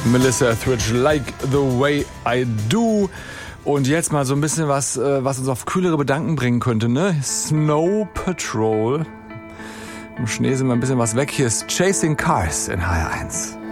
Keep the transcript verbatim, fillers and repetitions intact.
Melissa Etheridge, Like the Way I Do. Und jetzt mal so ein bisschen was, was uns auf kühlere Gedanken bringen könnte, ne? Snow Patrol. Im Schnee sind wir ein bisschen was weg. Hier ist Chasing Cars in H R eins.